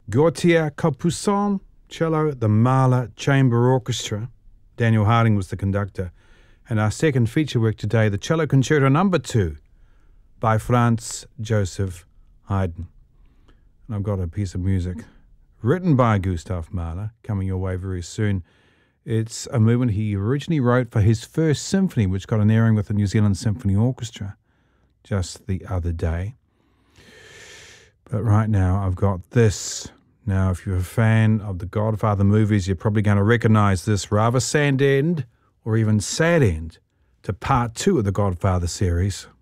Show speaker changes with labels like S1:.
S1: Gautier Capuçon, cello, the Mahler Chamber Orchestra. Daniel Harding was the conductor. And our second feature work today, the Cello Concerto No. 2 by Franz Joseph Haydn. And I've got a piece of music written by Gustav Mahler coming your way very soon. It's a movement he originally wrote for his first symphony, which got an airing with the New Zealand Symphony Orchestra just the other day. But right now I've got this. Now, if you're a fan of the Godfather movies, you're probably going to recognize this rather sad end or even sad end to part 2 of the Godfather series.